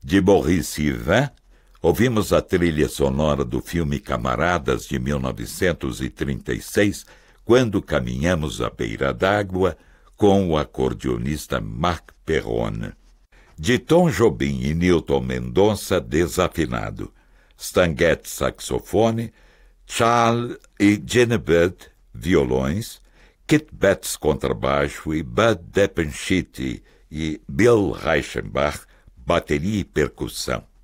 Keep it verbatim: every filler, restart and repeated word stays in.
De Maurice Yvain, ouvimos a trilha sonora do filme Camaradas, de mil novecentos e trinta e seis, Quando Caminhamos à Beira d'Água, com o acordeonista Marc Perrone. De Tom Jobim e Newton Mendonça, Desafinado. Stan Getz, saxofone, Charles e Jenny Bird, violões, Kit Betts, contrabaixo, e Bud Depenschitti e Bill Reichenbach, bateria e percussão.